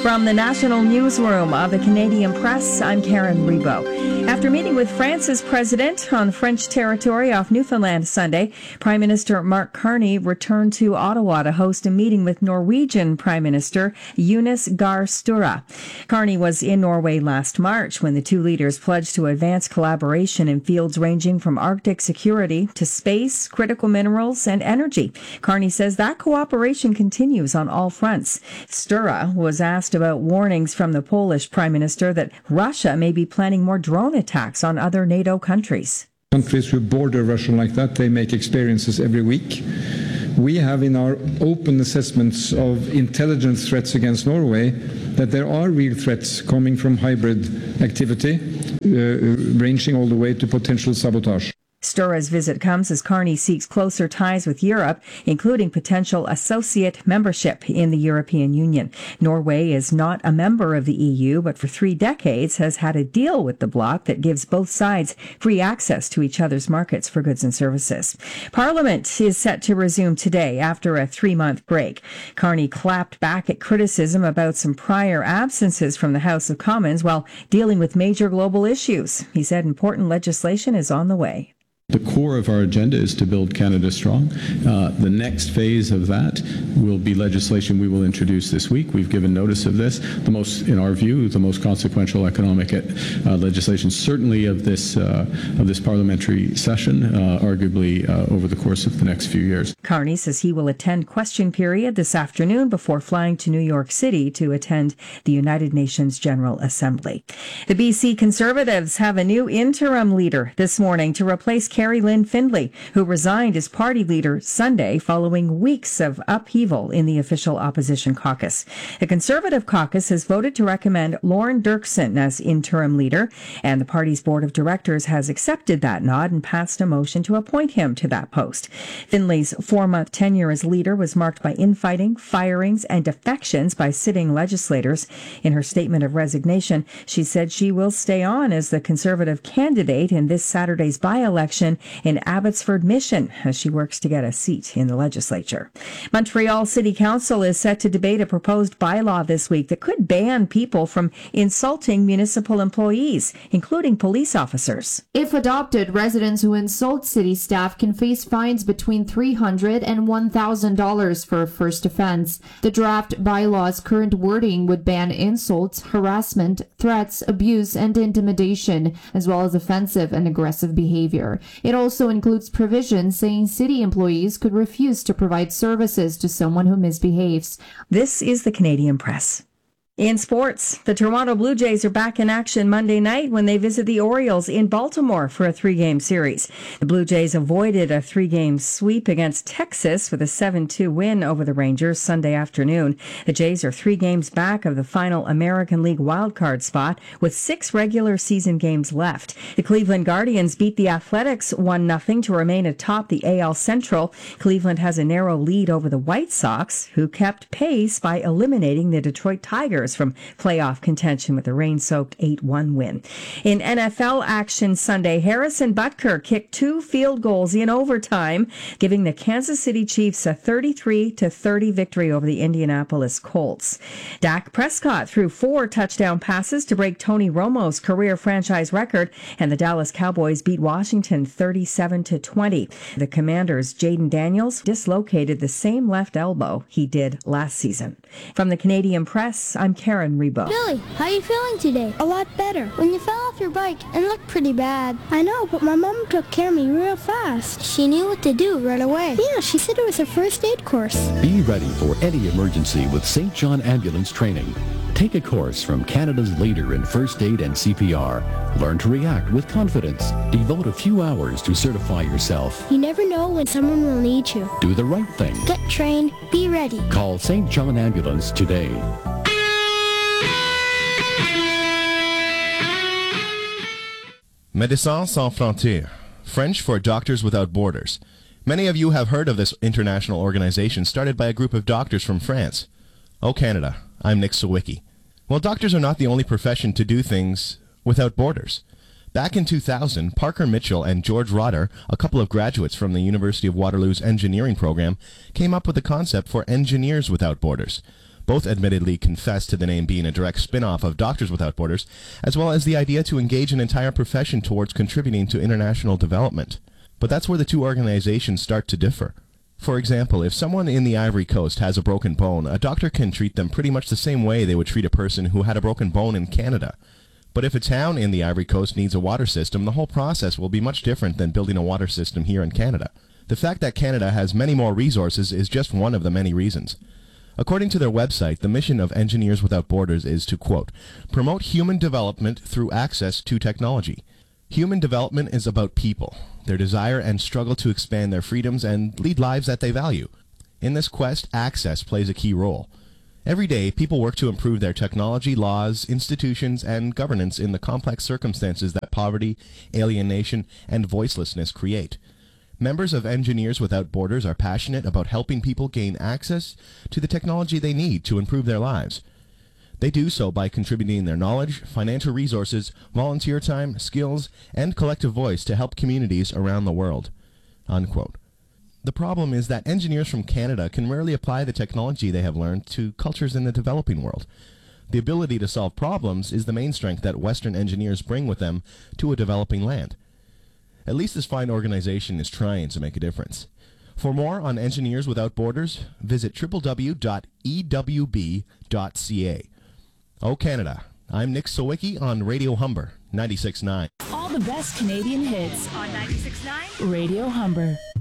From the National Newsroom of the Canadian Press, I'm Karen Rebo. After meeting with France's president on French territory off Newfoundland Sunday, Prime Minister Mark Carney returned to Ottawa to host a meeting with Norwegian Prime Minister Jonas Gahr Støre. Carney was in Norway last March when the two leaders pledged to advance collaboration in fields ranging from Arctic security to space, critical minerals, and energy. Carney says that cooperation continues on all fronts. Støre was asked about warnings from the Polish Prime Minister that Russia may be planning more drone attacks on other NATO countries. Countries who border Russia like that, they make experiences every week. We have in our open assessments of intelligence threats against Norway that there are real threats coming from hybrid activity, ranging all the way to potential sabotage. Störe's visit comes as Carney seeks closer ties with Europe, including potential associate membership in the European Union. Norway is not a member of the EU, but for 3 decades has had a deal with the bloc that gives both sides free access to each other's markets for goods and services. Parliament is set to resume today after a 3-month break. Carney clapped back at criticism about some prior absences from the House of Commons while dealing with major global issues. He said important legislation is on the way. The core of our agenda is to build Canada strong. The next phase of that will be legislation we will introduce this week. We've given notice of this. In our view, the most consequential economic legislation, certainly of this parliamentary session, arguably over the course of the next few years. Carney says he will attend question period this afternoon before flying to New York City to attend the United Nations General Assembly. The BC Conservatives have a new interim leader this morning to replace Carrie Lynn Findlay, who resigned as party leader Sunday following weeks of upheaval in the official opposition caucus. The Conservative caucus has voted to recommend Lauren Dirksen as interim leader, and the party's board of directors has accepted that nod and passed a motion to appoint him to that post. Findlay's 4-month tenure as leader was marked by infighting, firings, and defections by sitting legislators. In her statement of resignation, she said she will stay on as the Conservative candidate in this Saturday's by-election in Abbotsford Mission as she works to get a seat in the legislature. Montreal City Council is set to debate a proposed bylaw this week that could ban people from insulting municipal employees, including police officers. If adopted, residents who insult city staff can face fines between $300 and $1,000 for a first offense. The draft bylaw's current wording would ban insults, harassment, threats, abuse, and intimidation, as well as offensive and aggressive behavior. It also includes provisions saying city employees could refuse to provide services to someone who misbehaves. This is the Canadian Press. In sports, the Toronto Blue Jays are back in action Monday night when they visit the Orioles in Baltimore for a 3-game series. The Blue Jays avoided a 3-game sweep against Texas with a 7-2 win over the Rangers Sunday afternoon. The Jays are 3 games back of the final American League wildcard spot with 6 regular season games left. The Cleveland Guardians beat the Athletics 1-0 to remain atop the AL Central. Cleveland has a narrow lead over the White Sox, who kept pace by eliminating the Detroit Tigers from playoff contention with a rain-soaked 8-1 win. In NFL action Sunday, Harrison Butker kicked 2 field goals in overtime, giving the Kansas City Chiefs a 33-30 victory over the Indianapolis Colts. Dak Prescott threw 4 touchdown passes to break Tony Romo's career franchise record, and the Dallas Cowboys beat Washington 37-20. The Commanders' Jaden Daniels dislocated the same left elbow he did last season. From the Canadian Press, I'm Karen Rebo. Billy, how are you feeling today? A lot better. When you fell off your bike and looked pretty bad. I know, but my mom took care of me real fast. She knew what to do right away. Yeah, she said it was a first aid course. Be ready for any emergency with St. John Ambulance Training. Take a course from Canada's leader in first aid and CPR. Learn to react with confidence. Devote a few hours to certify yourself. You never know when someone will need you. Do the right thing. Get trained. Be ready. Call St. John Ambulance today. Médecins Sans Frontières, French for Doctors Without Borders. Many of you have heard of this international organization started by a group of doctors from France. Oh, Canada, I'm Nick Sawicki. Well, doctors are not the only profession to do things without borders. Back in 2000, Parker Mitchell and George Rotter, a couple of graduates from the University of Waterloo's engineering program, came up with the concept for Engineers Without Borders. Both admittedly confess to the name being a direct spin-off of Doctors Without Borders, as well as the idea to engage an entire profession towards contributing to international development. But that's where the two organizations start to differ. For example, if someone in the Ivory Coast has a broken bone, a doctor can treat them pretty much the same way they would treat a person who had a broken bone in Canada. But if a town in the Ivory Coast needs a water system, the whole process will be much different than building a water system here in Canada. The fact that Canada has many more resources is just one of the many reasons. According to their website, the mission of Engineers Without Borders is to, quote, promote human development through access to technology. Human development is about people, their desire and struggle to expand their freedoms and lead lives that they value. In this quest, access plays a key role. Every day, people work to improve their technology, laws, institutions, and governance in the complex circumstances that poverty, alienation, and voicelessness create. Members of Engineers Without Borders are passionate about helping people gain access to the technology they need to improve their lives. They do so by contributing their knowledge, financial resources, volunteer time, skills, and collective voice to help communities around the world. Unquote. The problem is that engineers from Canada can rarely apply the technology they have learned to cultures in the developing world. The ability to solve problems is the main strength that Western engineers bring with them to a developing land. At least this fine organization is trying to make a difference. For more on Engineers Without Borders, visit www.ewb.ca. Oh Canada, I'm Nick Sawicki on Radio Humber 96.9. All the best Canadian hits on 96.9 Radio Humber.